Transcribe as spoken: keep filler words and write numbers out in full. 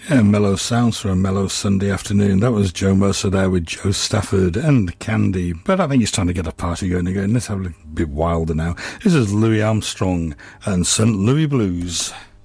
Yeah, mellow sounds for a mellow Sunday afternoon. That was Joe Mercer there with Joe Stafford and Candy. But I think it's time to get a party going again. Let's have a bit wilder now. This is Louis Armstrong and Saint Louis Blues.